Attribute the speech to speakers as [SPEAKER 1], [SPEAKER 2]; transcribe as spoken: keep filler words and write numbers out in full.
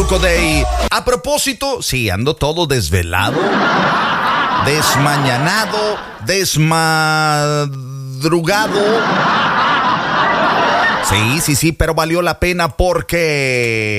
[SPEAKER 1] Choco Day. A propósito, sí, ando todo desvelado, desmañanado, desmadrugado. Sí, sí, sí, pero valió la pena porque...